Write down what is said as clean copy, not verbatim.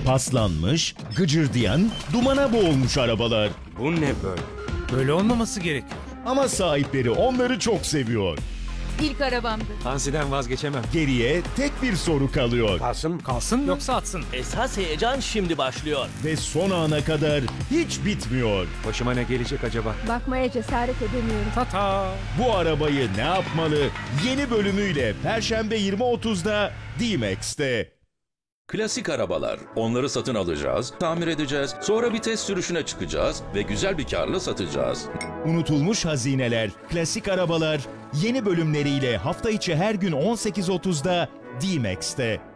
Paslanmış, gıcırdayan, dumana boğulmuş arabalar. Bu ne böyle? Böyle olmaması gerekiyor. Ama sahipleri onları çok seviyor. İlk arabamdı. Hansi'den vazgeçemem. Geriye tek bir soru kalıyor. Kalsın yoksa atsın. Esas heyecan şimdi başlıyor. Ve son ana kadar hiç bitmiyor. Başıma ne gelecek acaba? Bakmaya cesaret edemiyorum. Tata. Bu arabayı ne yapmalı? Yeni bölümüyle Perşembe 20.30'da D-Max'te. Klasik arabalar. Onları satın alacağız, tamir edeceğiz, sonra bir test sürüşüne çıkacağız ve güzel bir karla satacağız. Unutulmuş hazineler, klasik arabalar yeni bölümleriyle hafta içi her gün 18.30'da D-Max'te.